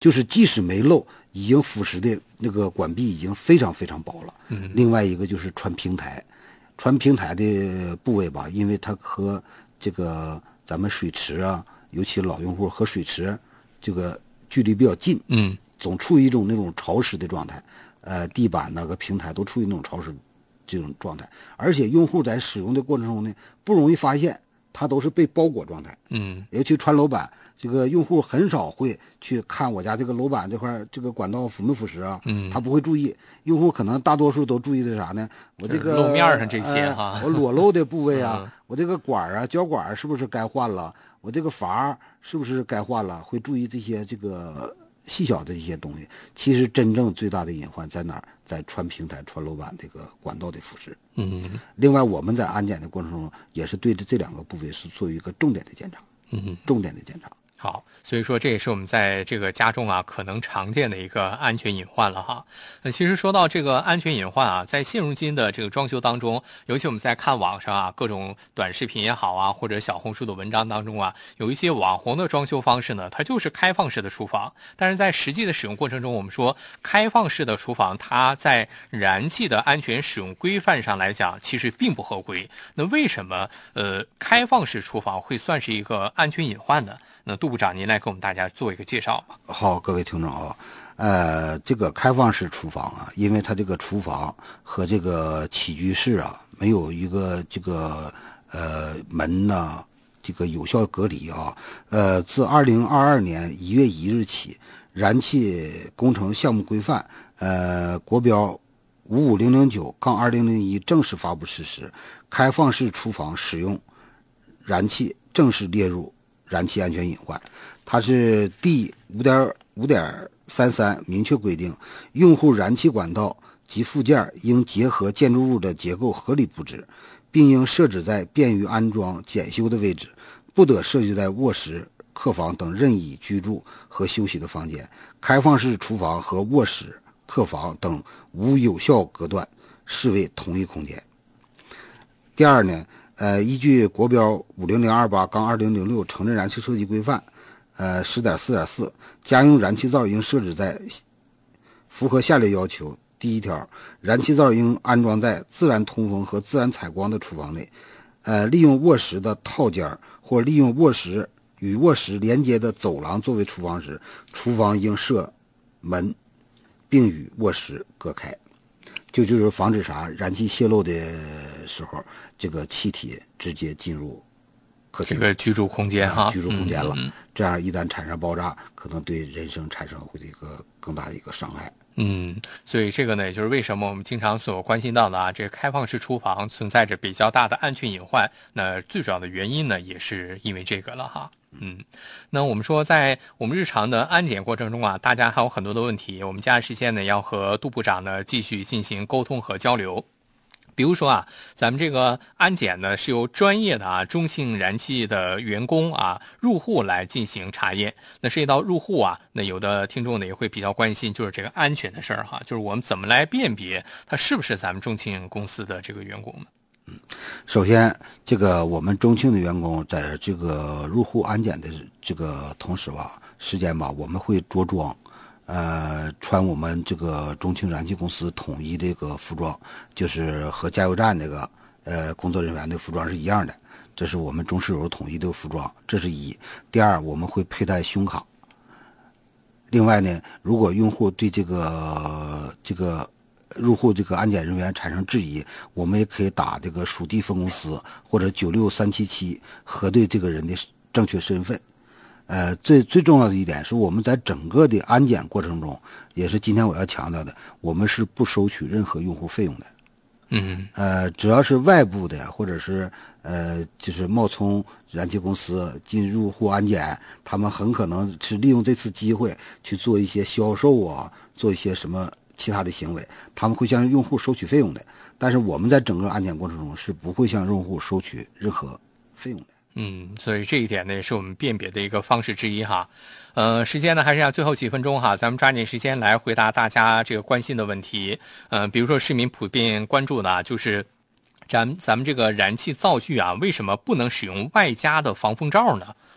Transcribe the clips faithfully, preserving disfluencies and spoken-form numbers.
就是即使没漏，已经腐蚀的那个管壁已经非常非常薄了。 嗯， 另外一个就是穿平台，穿平台的部位吧，因为它和这个咱们水池啊，尤其老用户和水池这个距离比较近， 嗯， 总处于一种那种潮湿的状态，呃，地板那个平台都处于那种潮湿这种状态，而且用户在使用的过程中呢，不容易发现它都是被包裹状态。 嗯， 尤其穿楼板，这个用户很少会去看我家这个楼板这块这个管道腐没腐蚀啊， 嗯， 他不会注意。用户可能大多数都注意的啥呢？我这个路面上这些哈， 呃、我裸露的部位啊， 嗯、 我这个管啊、胶管是不是该换了？我这个阀是不是该换了？会注意这些这个细小的一些东西。其实真正最大的隐患在哪儿？在穿平台、穿楼板这个管道的腐蚀。 嗯， 另外我们在安检的过程中，也是对这两个部位是做一个重点的检查。 嗯， 重点的检查。 好，所以说这也是我们在这个家中啊可能常见的一个安全隐患了哈。那其实说到这个安全隐患啊，在现如今的这个装修当中，尤其我们在看网上啊各种短视频也好啊，或者小红书的文章当中啊，有一些网红的装修方式呢，它就是开放式的厨房，但是在实际的使用过程中，我们说开放式的厨房它在燃气的安全使用规范上来讲，其实并不合规。那为什么呃开放式厨房会算是一个安全隐患呢？那杜部长，您来给我们大家做一个介绍吧。 好，各位听众啊，呃，这个开放式厨房啊，因为它这个厨房和这个起居室啊，没有一个这个呃门呐、啊，这个有效隔离啊。呃，自二零二二年一月一日起，燃气工程项目规范呃国标五五零零九杠二零零一正式发布实施，开放式厨房使用燃气正式列入燃气安全隐患。它是第五点五点三三明确规定，用户燃气管道及附件应结合建筑物的结构合理布置，并应设置在便于安装检修的位置，不得设置在卧室、客房等任意居住和休息的房间。开放式厨房和卧室、客房等无有效隔断，视为同一空间。第二呢，呃，依据国标五零零二八杠二零零六承认燃气设计规范，呃，十点四点四，家用燃气灶应设置在符合下列要求：第一条，燃气灶应安装在自然通风和自然采光的厨房内，呃，利用卧室的套间或利用卧室与卧室连接的走廊作为厨房时，厨房应设门，并与卧室隔开。就就是防止啥燃气泄漏的时候，这个气体直接进入客厅这个居住空间哈、 啊，居住空间了、 嗯。 这样一旦产生爆炸，可能对人身产生会一个更大的一个伤害。 嗯，所以这个呢，也就是为什么我们经常所关心到的啊，这个开放式厨房存在着比较大的安全隐患。那最主要的原因呢，也是因为这个了哈。嗯，那我们说，在我们日常的安检过程中啊，大家还有很多的问题，我们接下来时间呢，要和杜部长呢继续进行沟通和交流。比如说啊，咱们这个安检呢是由专业的啊中信燃气的员工啊入户来进行查验。那涉及到入户啊，那有的听众呢也会比较关心，就是这个安全的事儿哈，就是我们怎么来辨别他是不是咱们中信公司的这个员工呢？ 嗯，首先，这个我们中庆的员工在这个入户安检的这个同时吧，时间吧，我们会着装。呃，穿我们这个中庆燃气公司统一这个服装，就是和加油站那个呃工作人员的服装是一样的，这是我们中石油统一的服装，这是一。第二，我们会佩戴胸卡。另外呢，如果用户对这个这个入户这个安检人员产生质疑，我们也可以打这个属地分公司或者九六三七七核对这个人的正确身份。呃，最最重要的一点是，我们在整个的安检过程中，也是今天我要强调的，我们是不收取任何用户费用的。 嗯， 呃，只要是外部的，或者是呃，就是冒充燃气公司进入户安检，他们很可能是利用这次机会去做一些销售啊，做一些什么其他的行为，他们会向用户收取费用的。但是我们在整个安检过程中是不会向用户收取任何费用的。 嗯，所以这一点呢也是我们辨别的一个方式之一哈。呃，时间呢还剩下最后几分钟哈，咱们抓紧时间来回答大家这个关心的问题。嗯、呃，比如说市民普遍关注的啊，就是咱咱们这个燃气灶具啊，为什么不能使用外加的防风罩呢？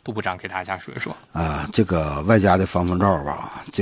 杜部长给大家说一说。 啊、这个外加的防风罩吧，这